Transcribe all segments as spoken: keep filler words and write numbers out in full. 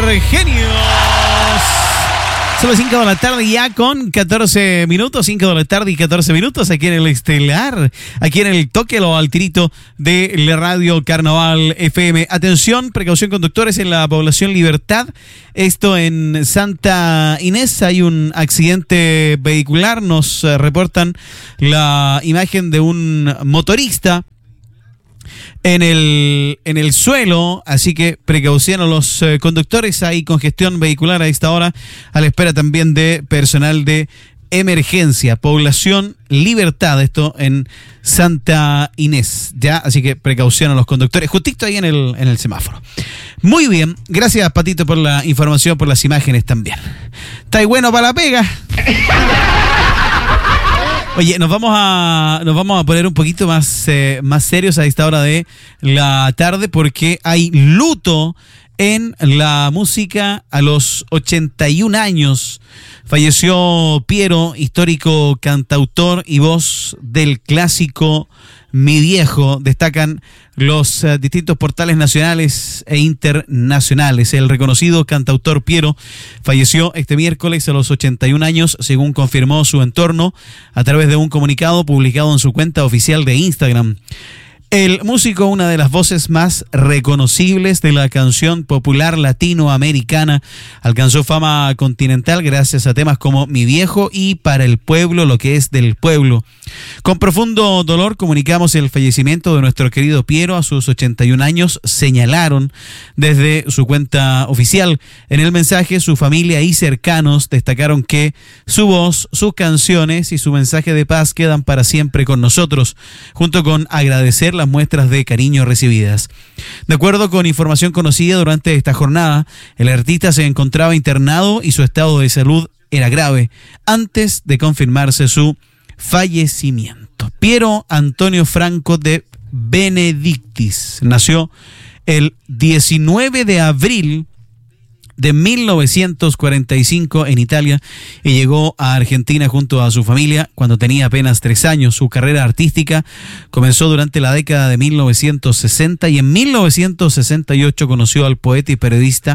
Genios. Son las cinco de la tarde ya con catorce minutos, cinco de la tarde y catorce minutos aquí en el Estelar, aquí en el Tóquelo al tirito de la Radio Carnaval F M. Atención, precaución conductores en la población Libertad. Esto en Santa Inés, hay un accidente vehicular, nos eh, reportan la imagen de un motorista en el en el suelo, así que precaución a los eh, conductores. Hay congestión vehicular a esta hora, a la espera también de personal de emergencia. Población Libertad, esto en Santa Inés, ya, así que precaución a los conductores, justito ahí en el en el semáforo. Muy bien, gracias Patito por la información, por las imágenes también. ¿Está ahí bueno para la pega? Oye, nos vamos a nos vamos a poner un poquito más, eh, más serios a esta hora de la tarde, porque hay luto en la música a los ochenta y un años. Falleció Piero, histórico cantautor y voz del clásico Mi Viejo. Destacan los uh, distintos portales nacionales e internacionales. El reconocido cantautor Piero falleció este miércoles a los ochenta y un años, según confirmó su entorno a través de un comunicado publicado en su cuenta oficial de Instagram. El músico, una de las voces más reconocibles de la canción popular latinoamericana, alcanzó fama continental gracias a temas como Mi Viejo y Para el Pueblo, lo que es del pueblo. Con profundo dolor comunicamos el fallecimiento de nuestro querido Piero a sus ochenta y un años, señalaron desde su cuenta oficial. En el mensaje, su familia y cercanos destacaron que su voz, sus canciones y su mensaje de paz quedan para siempre con nosotros, junto con agradecer las muestras de cariño recibidas. De acuerdo con información conocida durante esta jornada, el artista se encontraba internado y su estado de salud era grave antes de confirmarse su fallecimiento. Piero Antonio Franco de Benedictis nació el diecinueve de abril de mil novecientos cuarenta y cinco en Italia y llegó a Argentina junto a su familia cuando tenía apenas tres años. Su carrera artística comenzó durante la década de mil novecientos sesenta y en mil novecientos sesenta y ocho conoció al poeta y periodista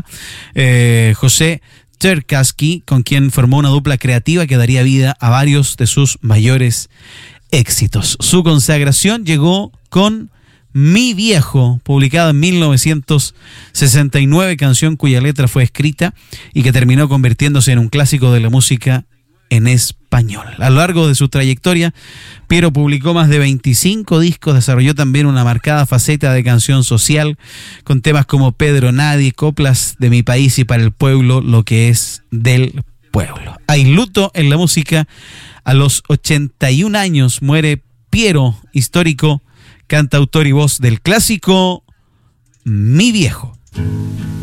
eh, José Cherkassky, con quien formó una dupla creativa que daría vida a varios de sus mayores éxitos. Su consagración llegó con Mi Viejo, publicada en mil novecientos sesenta y nueve, canción cuya letra fue escrita y que terminó convirtiéndose en un clásico de la música en español. A lo largo de su trayectoria, Piero publicó más de veinticinco discos, desarrolló también una marcada faceta de canción social, con temas como Pedro Nadie, Coplas de mi país y Para el Pueblo, lo que es del pueblo. Hay luto en la música. A los ochenta y un años muere Piero, histórico cantautor y voz del clásico Mi Viejo.